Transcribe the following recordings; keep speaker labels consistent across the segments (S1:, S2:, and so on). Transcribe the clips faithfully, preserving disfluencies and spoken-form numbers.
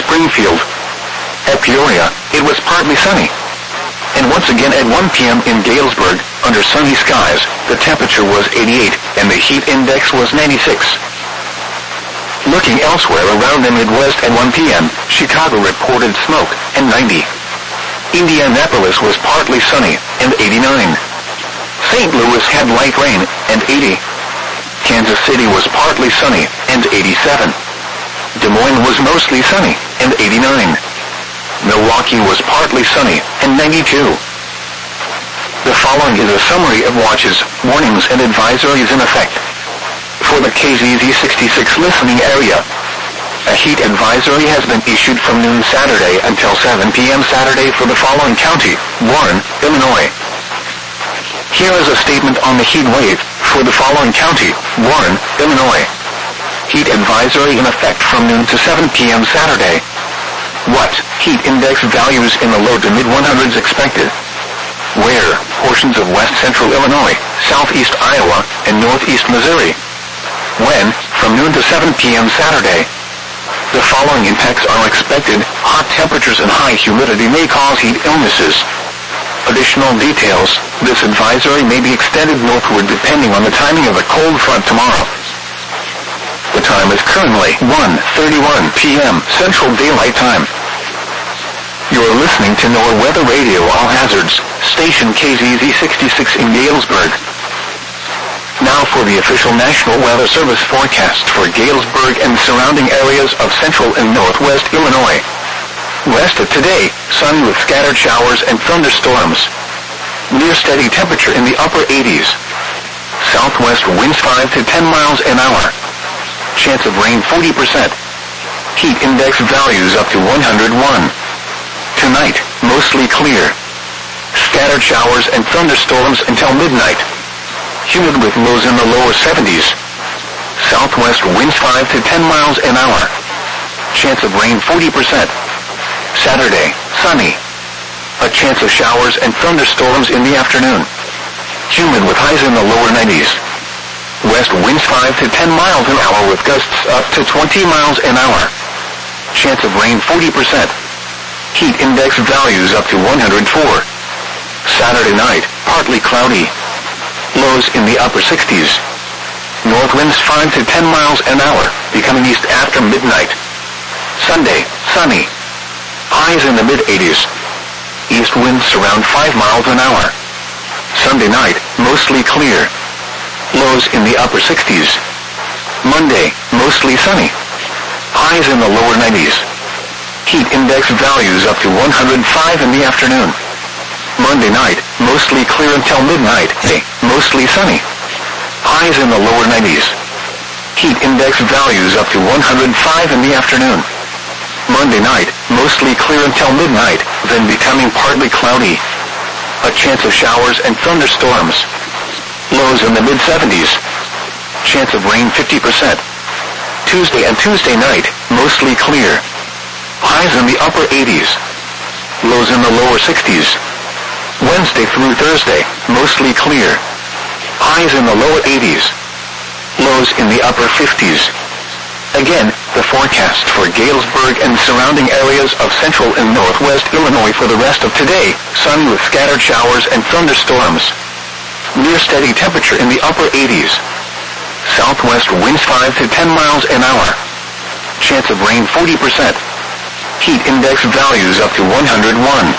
S1: Springfield. At Peoria, it was partly sunny. And once again at one p.m. in Galesburg, under sunny skies, the temperature was eighty-eight, and the heat index was ninety-six. Looking elsewhere around the Midwest at one p.m., Chicago reported smoke, and ninety. Indianapolis was partly sunny, and eighty-nine. Saint Louis had light rain, and eighty. Kansas City was partly sunny, and eighty-seven. Des Moines was mostly sunny, and eighty-nine. Milwaukee was partly sunny, and ninety-two. The following is a summary of watches, warnings, and advisories in effect. For the K Z Z sixty-six listening area, a heat advisory has been issued from noon Saturday until seven p.m. Saturday for the following county: Warren, Illinois. Here is a statement on the heat wave for the following county: Warren, Illinois. Heat advisory in effect from noon to seven p.m. Saturday. What? Heat index values in the low to mid one hundreds expected. Where? Portions of west central Illinois, southeast Iowa, and northeast Missouri. When? From noon to seven p.m. Saturday. The following impacts are expected. Hot temperatures and high humidity may cause heat illnesses. Additional details: this advisory may be extended northward depending on the timing of the cold front tomorrow. The time is currently one thirty-one p.m. Central Daylight Time. You are listening to NOAA Weather Radio All Hazards, station K Z Z sixty-six in Galesburg. Now for the official National Weather Service forecast for Galesburg and surrounding areas of central and northwest Illinois. West of today, sun with scattered showers and thunderstorms. Near steady temperature in the upper eighties. Southwest winds five to ten miles an hour. Chance of rain forty percent. Heat index values up to one hundred one. Tonight, mostly clear. Scattered showers and thunderstorms until midnight. Humid with lows in the lower seventies. Southwest winds five to ten miles an hour. Chance of rain forty percent. Saturday, sunny. A chance of showers and thunderstorms in the afternoon. Humid with highs in the lower nineties. West winds five to ten miles an hour with gusts up to twenty miles an hour. Chance of rain forty percent. Heat index values up to one hundred four. Saturday night, partly cloudy. Lows in the upper sixties. North winds five to ten miles an hour, becoming east after midnight. Sunday, sunny. Highs in the mid-eighties. East winds around five miles an hour. Sunday night, mostly clear. Lows in the upper sixties. Monday, mostly sunny. Highs in the lower nineties. Heat index values up to one hundred five in the afternoon. Monday night, mostly clear until midnight. Day, mostly sunny. Highs in the lower nineties. Heat index values up to one hundred five in the afternoon. Monday night, mostly clear until midnight, then becoming partly cloudy. A chance of showers and thunderstorms. Lows in the mid-seventies. Chance of rain fifty percent. Tuesday and Tuesday night, mostly clear. Highs in the upper eighties. Lows in the lower sixties. Wednesday through Thursday, mostly clear. Highs in the lower eighties. Lows in the upper fifties. Again, the forecast for Galesburg and surrounding areas of central and northwest Illinois for the rest of today: sun with scattered showers and thunderstorms. Near steady temperature in the upper eighties. Southwest winds five to ten miles an hour. Chance of rain forty percent. Heat index values up to one hundred one.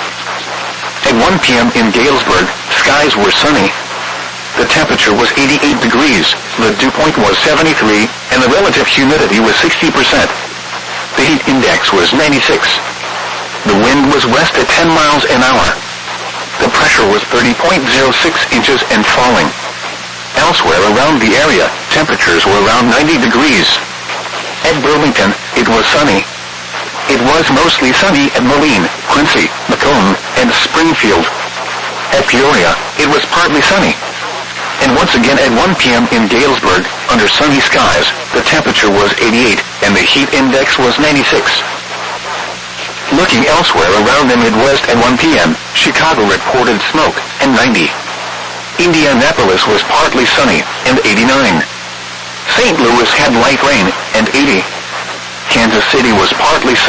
S1: At one p.m. in Galesburg, skies were sunny. The temperature was eighty-eight degrees, the dew point was seventy-three, and the relative humidity was sixty percent. The heat index was ninety-six. The wind was west at ten miles an hour. The pressure was thirty point zero six inches and falling. Elsewhere around the area, temperatures were around ninety degrees. At Burlington, it was sunny. It was mostly sunny at Moline, Quincy, Macomb, and Springfield. At Peoria, it was partly sunny. And once again at one p.m. in Galesburg, under sunny skies, the temperature was eighty-eight, and the heat index was ninety-six. Looking elsewhere around the Midwest at one p.m., Chicago reported smoke, and ninety. Indianapolis was partly sunny, and eighty-nine. Saint Louis had light rain, and eighty. Kansas City was partly sunny.